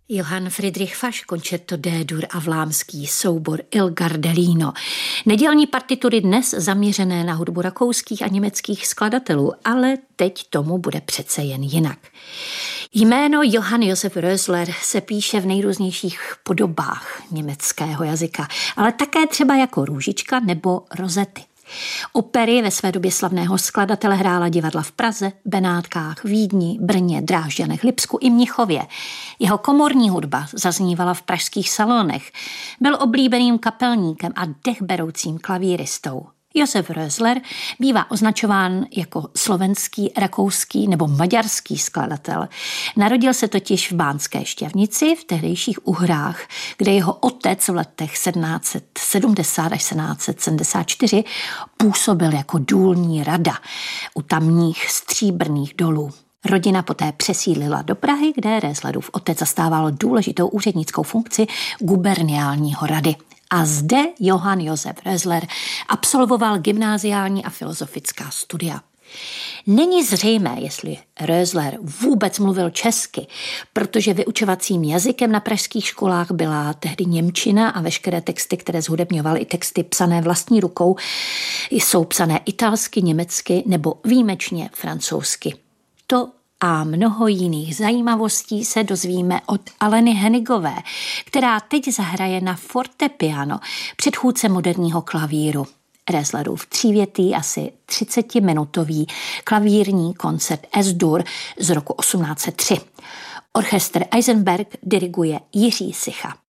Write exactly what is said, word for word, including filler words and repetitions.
Johann Friedrich Fasch, koncerto D-dur a vlámský soubor Il Gardelino. Nedělní partitury dnes zaměřené na hudbu rakouských a německých skladatelů, ale teď tomu bude přece jen jinak. Jméno Johann Josef Rösler se píše v nejrůznějších podobách německého jazyka, ale také třeba jako růžička nebo rozety. Opery ve své době slavného skladatele hrála divadla v Praze, Benátkách, Vídni, Brně, Drážďanech, Lipsku i Mnichově. Jeho komorní hudba zaznívala v pražských salonech. Byl oblíbeným kapelníkem a dechberoucím klavíristou. Josef Rösler bývá označován jako slovenský, rakouský nebo maďarský skladatel. Narodil se totiž v Banské Štiavnici v tehdejších Uhrách, kde jeho otec v letech sedmnáct set sedmdesát až sedmnáct set sedmdesát čtyři působil jako důlní rada u tamních stříbrných dolů. Rodina poté přesídlila do Prahy, kde Röslerův otec zastával důležitou úřednickou funkci guberniálního rady. A zde Johann Josef Rösler absolvoval gymnáziální a filozofická studia. Není zřejmé, jestli Rösler vůbec mluvil česky, protože vyučovacím jazykem na pražských školách byla tehdy němčina a veškeré texty, které zhudebňovaly, i texty psané vlastní rukou, jsou psané italsky, německy nebo výjimečně francouzsky. To a mnoho jiných zajímavostí se dozvíme od Aleny Henigové, která teď zahraje na fortepiano, předchůdce moderního klavíru. Röslerův třívětý, asi třicetiminutový klavírní koncert Es-dur z roku osmnáct set tři. Orchestr Eisenberg diriguje Jiří Sicha.